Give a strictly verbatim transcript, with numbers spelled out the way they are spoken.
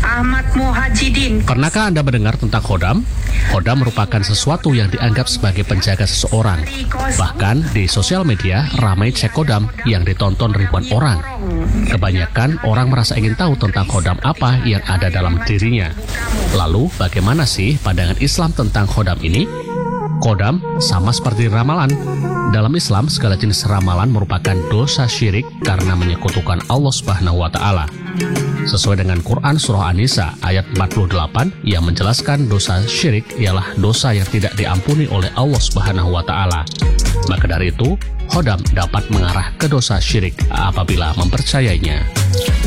Ahmad Muhajidin. Pernahkah Anda mendengar tentang khodam? Khodam merupakan sesuatu yang dianggap sebagai penjaga seseorang. Bahkan di sosial media ramai cek khodam yang ditonton ribuan orang. Kebanyakan orang merasa ingin tahu tentang khodam apa yang ada dalam dirinya. Lalu bagaimana sih pandangan Islam tentang khodam ini? Khodam sama seperti ramalan. Dalam Islam, segala jenis ramalan merupakan dosa syirik karena menyekutukan Allah Subhanahu wa Ta'ala. Sesuai dengan Quran Surah An-Nisa ayat empat puluh delapan yang menjelaskan dosa syirik ialah dosa yang tidak diampuni oleh Allah Subhanahu wa Ta'ala. Maka dari itu, khodam dapat mengarah ke dosa syirik apabila mempercayainya.